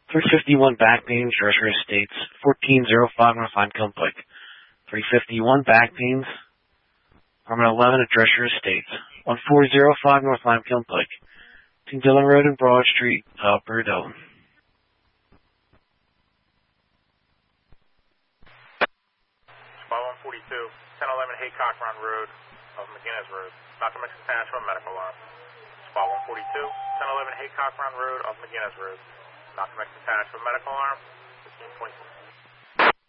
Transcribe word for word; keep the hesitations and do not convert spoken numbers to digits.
three fifty-one Backpanes, Drescher Estates, fourteen oh five North Lime Kiln Pike. three fifty-one Backpanes, apartment eleven at Drescher Estates, fourteen oh five North Lime Kiln Pike. Between Dillon Road and Broad Street, Upper Dillon. Spot one forty-two, ten eleven Haycock Run Road of McGinnis Road. Doctor Mixon Pass from medical alarm. Spot one forty-two, ten eleven Haycock Run Road of McGinnis Road. Doctor Mixon Pass from medical alarm. fifteen twenty-four.